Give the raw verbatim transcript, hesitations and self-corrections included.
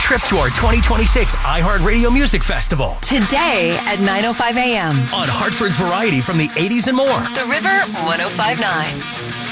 trip to our twenty twenty-six iHeartRadio Music Festival. Today at nine oh five a.m. on Hartford's Variety from the eighties and more. The River one oh five point nine.